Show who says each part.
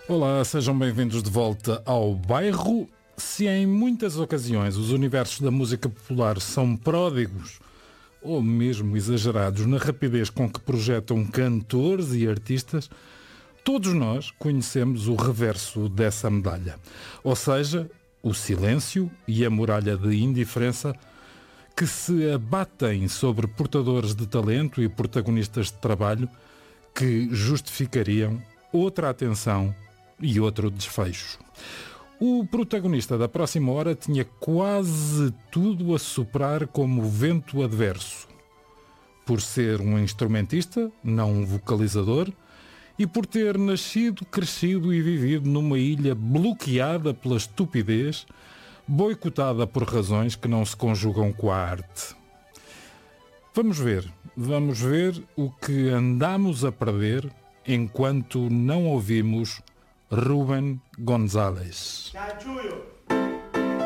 Speaker 1: Olá, sejam bem-vindos de volta ao Bairro. Se em muitas ocasiões os universos da música popular são pródigos ou mesmo exagerados na rapidez com que projetam cantores e artistas, todos nós conhecemos o reverso dessa medalha. Ou seja, o silêncio e a muralha de indiferença que se abatem sobre portadores de talento e protagonistas de trabalho que justificariam outra atenção e outro desfecho. O protagonista da próxima hora tinha quase tudo a soprar como vento adverso. Por ser um instrumentista, não um vocalizador, e por ter nascido, crescido e vivido numa ilha bloqueada pela estupidez, boicotada por razões que não se conjugam com a arte. Vamos ver o que andamos a perder enquanto não ouvimos Rubén González.
Speaker 2: Chachuyo.